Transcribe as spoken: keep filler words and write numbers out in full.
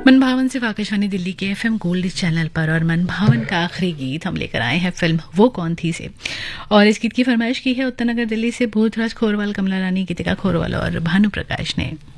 मनभावन सिर्फ आकाशवाणी दिल्ली के एफएम गोल्ड चैनल पर। और मनभावन का आखिरी गीत हम लेकर आए हैं फिल्म वो कौन थी से। और इस गीत की फरमाइश की है उत्तर नगर दिल्ली से भूतराज खोरवाल, कमला रानी, गीतिका खोरवाल और भानु प्रकाश ने।